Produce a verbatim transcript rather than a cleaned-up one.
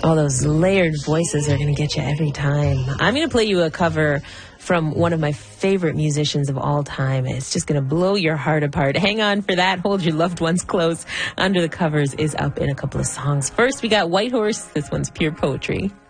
All those layered voices are going to get you every time. I'm going to play you a cover from one of my favorite musicians of all time. It's just going to blow your heart apart. Hang on for that. Hold your loved ones close. Under the Covers is up in a couple of songs. First, we got White Horse. This one's pure poetry.